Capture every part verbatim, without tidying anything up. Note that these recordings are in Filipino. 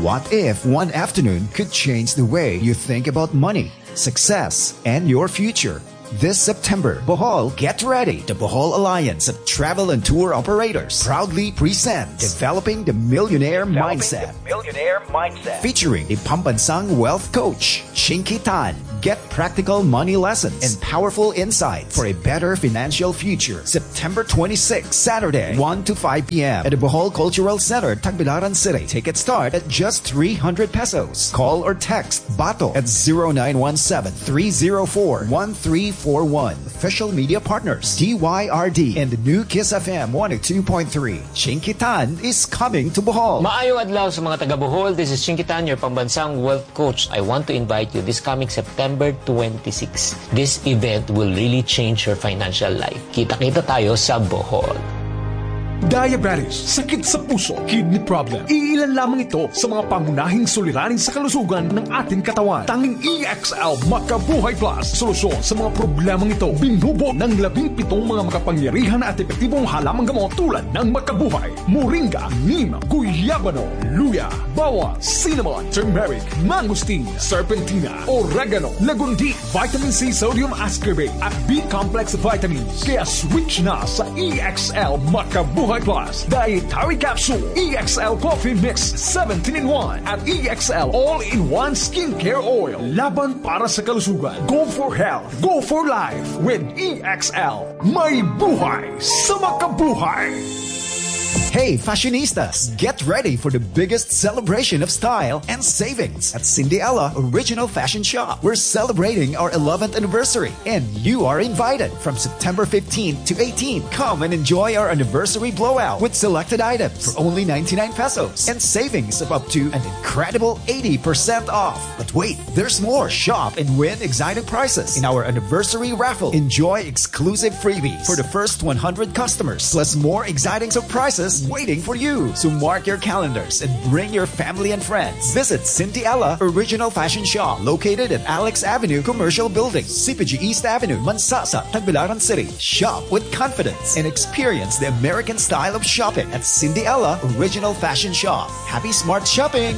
What if one afternoon could change the way you think about money, success, and your future? This September, Bohol, get ready. The Bohol Alliance of Travel and Tour Operators proudly presents Developing the Millionaire Developing Mindset. The Millionaire Mindset. Featuring a Pambansang wealth coach, Chinky Tan. Get practical money lessons and powerful insight for a better financial future. September twenty-sixth, Saturday, one to five p.m. at the Bohol Cultural Center, Tagbilaran City. Tickets start at just three hundred pesos. Call or text Bato at zero nine one seven, three zero four, one three four one. Official media partners, D Y R D and the new Kiss F M one oh two point three. Chinky Tan is coming to Bohol. Maayong adlaw sa mga taga Bohol. This is Chinky Tan, your Pambansang Wealth Coach. I want to invite you this coming September twenty-sixth. This event will really change your financial life. Kita-kita tayo sa Bohol. Diabetes, sakit sa puso, kidney problem. Iilan lamang ito sa mga pangunahing suliranin sa kalusugan ng ating katawan. Tanging E X L Makabuhay Plus, solusyon sa mga problemang ito. Binubo ng labing pitong mga makapangyarihan at epektibong halamang gamot tulad ng Makabuhay, Moringa, Neem, Guyabano, Luya, Bawang, Cinnamon, Turmeric, Mangosteen, Serpentina, Oregano, Lagundi, Vitamin C, Sodium Ascorbate at B-complex vitamins. Kaya switch na sa E X L Makabuhay Plus, Dietary Capsule, E X L Coffee Mix seventeen in one at E X L All-in-One Skincare Oil. Laban para sa kalusugan. Go for health. Go for life with E X L. May buhay sa makabuhay. Hey, fashionistas! Get ready for the biggest celebration of style and savings at Cindyella Original Fashion Shop. We're celebrating our eleventh anniversary, and you are invited from September fifteenth to eighteenth. Come and enjoy our anniversary blowout with selected items for only ninety-nine pesos and savings of up to an incredible eighty percent off. But wait, there's more. Shop and win exciting prizes in our anniversary raffle. Enjoy exclusive freebies for the first one hundred customers, plus more exciting surprises waiting for you. So mark your calendars and bring your family and friends. Visit Cindyella Original Fashion Shop, located at Alex Avenue Commercial Building, C P G East Avenue, Mansasa, Tagbilaran City. Shop with confidence and experience the American style of shopping at Cindyella Original Fashion Shop. Happy smart shopping!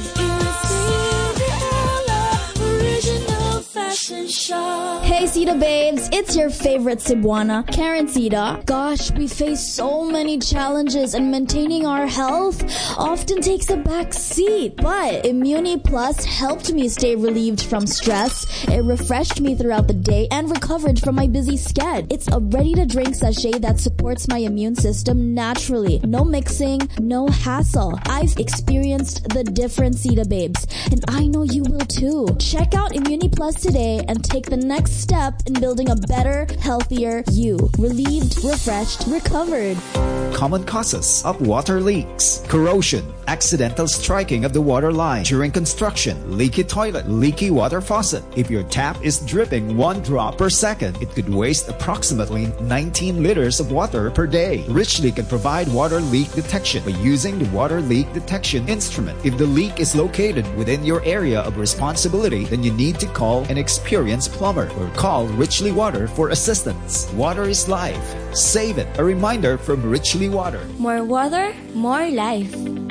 Hey Sita babes, it's your favorite Cebuana, Karen Sita. Gosh, we face so many challenges and maintaining our health often takes a back seat. But Immuni Plus helped me stay relieved from stress. It refreshed me throughout the day and recovered from my busy sched. It's a ready-to-drink sachet that supports my immune system naturally. No mixing, no hassle. I've experienced the difference, Sita babes, and I know you will too. Check out Immuni Plus today and take the next step in building a better, healthier you. Relieved, refreshed, recovered. Common causes of water leaks: corrosion, accidental striking of the water line during construction, leaky toilet, leaky water faucet. If your tap is dripping one drop per second, it could waste approximately nineteen liters of water per day. Richly can provide water leak detection by using the water leak detection instrument. If the leak is located within your area of responsibility, then you need to call an experienced plumber or call Richly Water for assistance. Water is life. Save it. A reminder from Richly Water. More water, more life.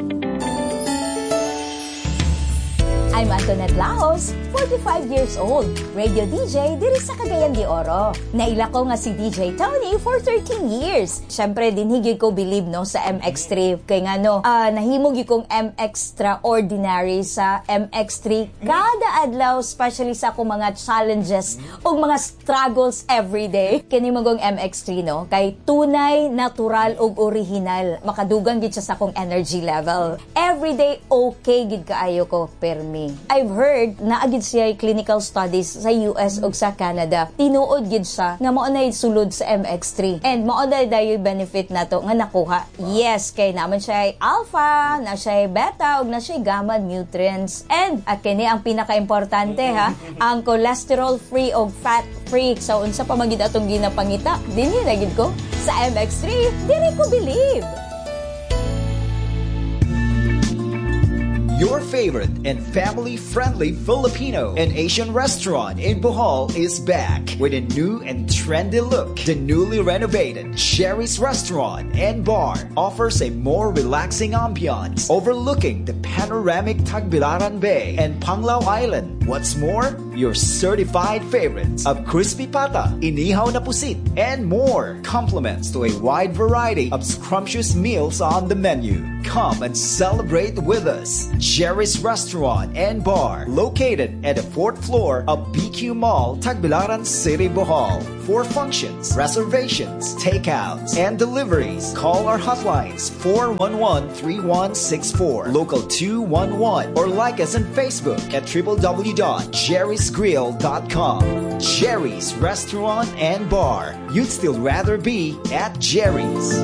I'm Antoinette Laos, forty-five years old, radio D J diri sa Cagayan de Oro. Naila ko nga si D J Tony for thirteen years. Syempre din higit ko believe no sa M X three kay nga no, uh, nahimog yung M Extraordinary sa M X three kada adlaw, especially sa akong mga challenges ug mga struggles everyday. Kini magong M X three no, kay tunay, natural ug original. Makadugang gid siya sa akong energy level. Everyday okay gid kaayo ko permi. I've heard na agid siya clinical studies sa U S ug sa Canada. Tinuod gid siya nga mao nay sulod sa M X three. And mao na dayoy benefit nato nga nakuha. Yes, kay naman siya alpha, na siya beta ug na siya gamma nutrients. And uh, kini ang pinaka-importante ha, ang cholesterol free ug fat free. So unsa pa magid atong ginapangita? Dinhi na gid ko sa M X three. Diri ko believe. Your favorite and family-friendly Filipino and Asian restaurant in Bohol is back with a new and trendy look. The newly renovated Jerry's Restaurant and Bar offers a more relaxing ambiance overlooking the panoramic Tagbilaran Bay and Panglao Island. What's more, your certified favorites of crispy pata, inihaw na pusit, and more compliments to a wide variety of scrumptious meals on the menu. Come and celebrate with us. Jerry's Restaurant and Bar, located at the fourth floor of B Q Mall, Tagbilaran City, Bohol. For functions, reservations, takeouts, and deliveries, call our hotlines four one one, three one six four, local two one one, or like us on Facebook at w w w dot jerrys grill dot com. Jerry's Restaurant and Bar. You'd still rather be at Jerry's.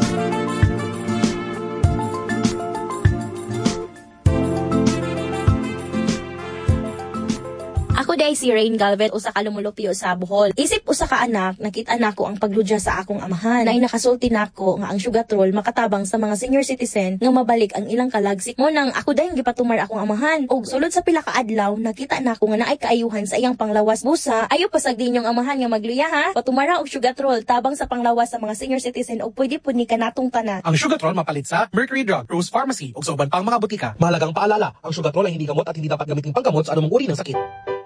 Ako day si Rain Galvez, usa ka lumulupyo sa Bohol. Isip usa ka anak, nakita nako ang pagludya sa akong amahan. Na inakasulti nako nga ang sugatrol makatabang sa mga senior citizen nga mabalik ang ilang kalagsik. Mo nang ako day gipatumar akong amahan. Og sulod sa pila ka adlaw, nakita nako nga naay kaayuhan sa iyang panglawas. Busa, ayo pasag dinyong amahan nga magluya ha. Patumara og sugatrol tabang sa panglawas sa mga senior citizen og pwede pud ni kanatong tanan. Ang sugatrol mapalit sa Mercury Drug, Rose Pharmacy ug sa uban pang mga butika. Mahalagang paalala, ang sugatrol ay hindi gamot at hindi dapat gamitin panggamot sa anumang uri ng sakit.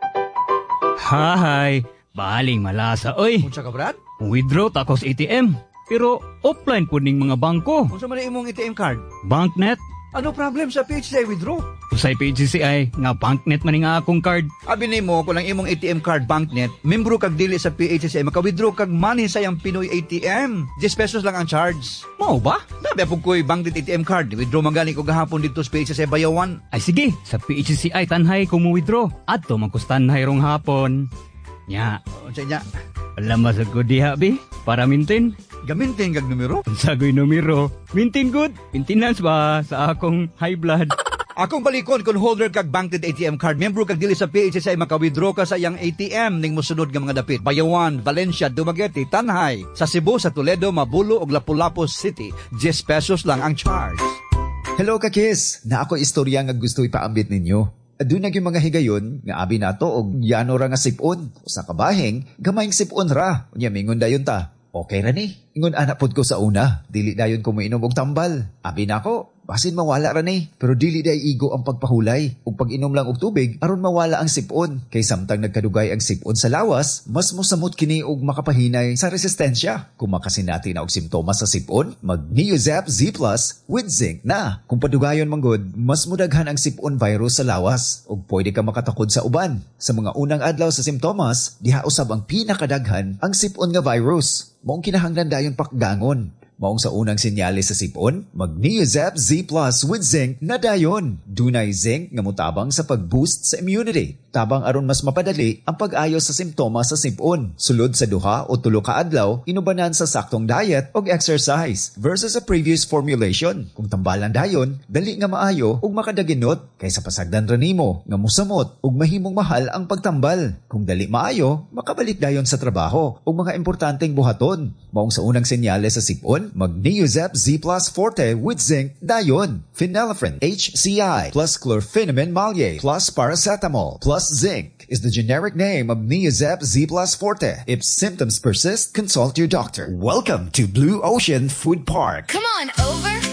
Hahay, baling malasa oy. Unsa ka brad? Withdraw ta ko sa A T M. Pero offline po ning mga bangko. Unsa man imong A T M card? Banknet. Ano problem sa P H C I withdraw? Sa P H C I nga banknet man nga akong card. Abi nimo kung lang imong A T M card banknet, membro kag dili sa P H C I maka-withdraw kag money sa yang Pinoy A T M. ten pesos lang ang charge. Mao ba? Dabi apog koy banknet A T M card, withdraw man gani ko gahapon dito sa P H C I Bayawan. Ay sige, sa P H C I tanhay kung mo-withdraw. Adto man kustanhay rong hapon. Nya, unsa nya? Alam masag ko diha bi para maintain. Gamintin kag numero? Sagoy numero. Maintain good. Maintenance ba sa akong high blood? Akong balikon kung holder kag banked A T M card, membro kag dili sa P H C I maka-withdraw ka sa iyang A T M ning mosunod nga mga dapit. Bayawan, Valencia, Dumaguete, Tanhay, sa Cebu, sa Toledo, Mabulo ug Lapu-Lapu City. ten pesos lang ang charge. Hello kakis, na ako istorya nga gusto ipaambit ninyo. Aduna gyud mga higayon nga abi nato og yano ra nga sipon. Sa kabaheng gamayng sipon ra. Unya mingon dayon ta. Okay ra ni. Ingon anak pod ko sa una, dili dayon ko moinom og tambal. Abi nako, basin mawala ra ni. Pero dili day igo ang pagpahulay. Ug pag-inom lang og tubig aron mawala ang sipon. Kay samtang nagkadugay ang sipon sa lawas, mas mosamot kini og makapahinay sa resistensya. Kung makasinati na og simptomas sa sipon, mag Neozap Z Plus with zinc na. Kung padugayon manggod, mas mudaghan ang sipon virus sa lawas ug pwede ka makatakod sa uban. Sa mga unang adlaw sa simptomas, diha usab ang pinakadaghan ang sipon nga virus. Maong kinahanglan dayon pakgangon. Maong sa unang senyales sa sipon, mag Neozap Z Plus with zinc na dayon. Dunay zinc nga mutabang sa pag-boost sa immunity. Tabang aron mas mapadali ang pag-ayos sa simptomas sa sipon. Sulod sa duha o tulo ka adlaw, inubanan sa saktong diet o exercise versus sa previous formulation. Kung tambalan dayon, dali nga maayo ug makadaginot kaysa pasagdan ra nimo nga musamot ug mahimong mahal ang pagtambal. Kung dali maayo, makabalik dayon sa trabaho ug mga importanteng buhaton. Maong sa unang senyales sa sipon, mag Neozap Z Plus Forte with zinc dayon. Phenylephrine H C I plus chlorpheniramine maleate plus paracetamol plus zinc is the generic name of Neozap Z Plus Forte. If symptoms persist, consult your doctor. Welcome to Blue Ocean Food Park. Come on over.